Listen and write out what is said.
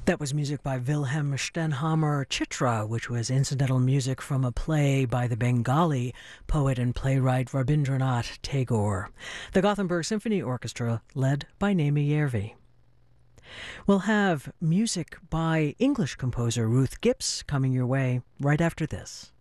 That was music by Wilhelm Stenhammar Chitra, which was incidental music from a play by the Bengali poet and playwright Rabindranath Tagore. The Gothenburg Symphony Orchestra, led by Naomi Järvi. We'll have music by English composer Ruth Gibbs coming your way right after this.